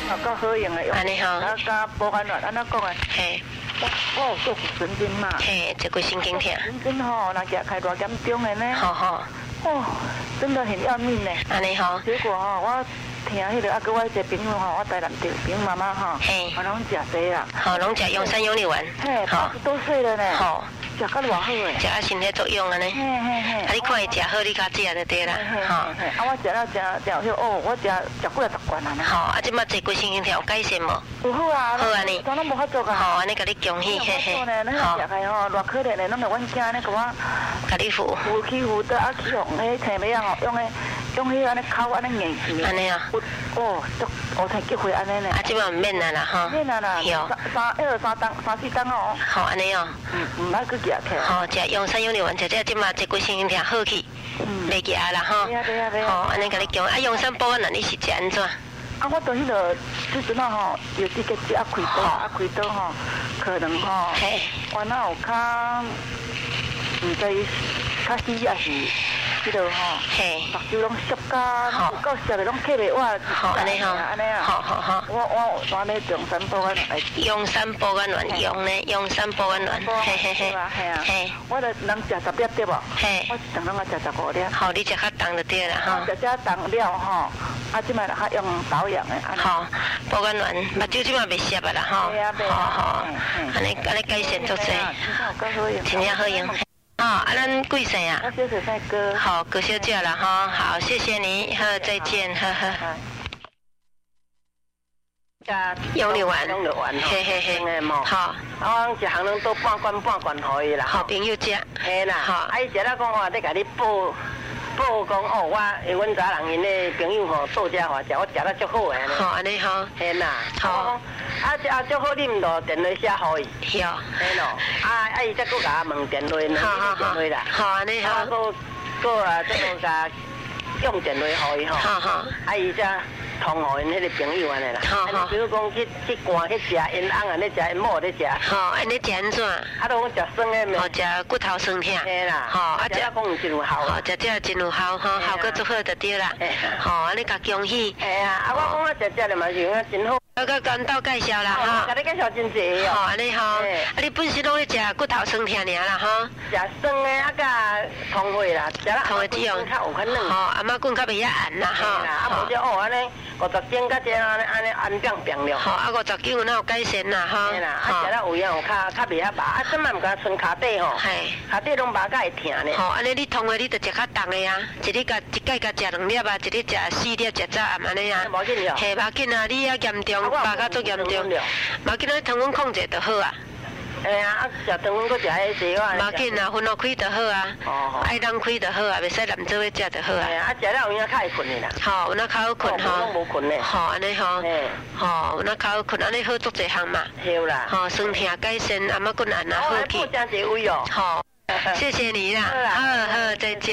够好用的， 安尼吼， 啊，加保肝丸，安怎讲啊？ 嘿， 哦，做神经嘛， 嘿，一规神经痛， 神经吼，那夹开大严重的呢， 好好， 哦，真的很要命呢。 安尼吼， 结果吼，我听迄个啊，跟我一个朋友吼，我台南的朋友妈妈吼， 嘿， 我拢食这啦， 好，拢食用山用力丸， 嘿，80多岁了呢， 好， 食到偌好诶， 食啊身体作用安尼， 嘿嘿嘿， 啊你看伊食好，你较食就对啦，吼， 啊我食了食哦，我食几啊10罐啊， 好，啊即摆坐规神经痛有改善无？ 有好啊， 好安尼， 都拢无法做啊， 好，安尼甲你恭喜，嘿嘿， 好，食开吼，偌可怜的，拢来阮家呢，甲我甲你扶， 扶起扶得啊去用迄青尾啊吼，用迄安尼口安尼硬去， 安尼啊， 哦，我才结婚安尼呢， 啊即摆唔免啦啦，吼， 免啦啦， 有 3四档哦， 好安尼哦， 唔爱去食起， 好，食用山用力丸，食这即摆坐规神经痛好去，袂惊啦吼，好，安尼甲你讲，啊用山保肝丸你是食安怎？ 啊，我到迄个之前吼，有这个只开刀吼，可能吼，我那有较唔知较死也是迄落吼，目睭拢缩甲，有够缩的拢吸袂活。 好，安尼吼， 安尼啊， 好。 我安尼用山保肝来。 用山保肝丸用呢，用山保肝丸，嘿嘿嘿，嘿。 我的人食10粒对无？ 嘿。 我一顿拢要食15粒。 好，你食较重就对啦哈。 食重了吼，啊，即摆较用保养的。 好，保肝丸，目睭即摆袂涩啊啦哈。好，安尼改善足济，真正好用。啊，咱贵姓啊？ 我小姐哥。 好，哥小姐了哈，好，谢谢你，好，再见，呵呵。用力丸，嘿嘿嘿，好， 我一行人都半罐可以啦。 好朋友食， 嘿啦，好，啊伊食了讲话，得甲你报讲哦，阮家人因的朋友吼到遮话食，我食了足好诶。 好，安尼好， 嘿啦， 好， 啊食足好，你毋着电话写互伊。 有， 嘿咯，伊则佫甲我问电话，电话啦。 好，安尼好。 佫再佫甲用电话互伊吼。 好， 伊则。通互因迄个朋友安尼啦，比如讲去寒去食，因翁安尼食，因某咧食。 好，安尼食安怎？ 啊，都讲食酸的。 好，食骨头酸痛。 嘿啦。 好，啊食了讲有真有效。 好，食这真有效，吼，效果足好就对啦。好，安尼甲恭喜。 嘿啊，啊我讲我食咧嘛是用真好。 我甲干道介绍啦，哈。 甲你介绍真济哦。 好，安尼吼。啊，你本身拢咧食骨头酸痛尔啦，哈。 食酸的啊，甲通血啦，食了通血之用较有可能。 好，阿妈棍较袂遐暗啦，哈。 啊，无就哦安尼50斤甲这安尼安变了。 好，啊50斤有哪有改善啦，哈。 嘿啦，啊食了有影有较袂遐麻，啊怎嘛毋甲剩骹底吼？ 嘿。 骹底拢麻甲会疼呢。 好，安尼你通血你着食较重的啊，一日甲食2粒啊，一日食4粒，食早暗安尼啊。 无紧要。 嘿，无紧啊，你遐严重，麻甲足严重。无紧啊，你糖分控制就好啊。 哎呀，啊食糖分佫食迄些话。 无紧啊，分落开就好啊。 哦。 爱人开就好啊，袂使连做伙食就好啊。 哎呀，啊食了有影较会困的啦。好， 有哪较好困吼？ 拢无困的。 好，安尼吼。好，有哪较好困，安尼好足侪项嘛。 对啦。 好，酸痛改善，阿妈棍按啊好去。 好，真侪位哦。 好，谢谢你啦。好，再见。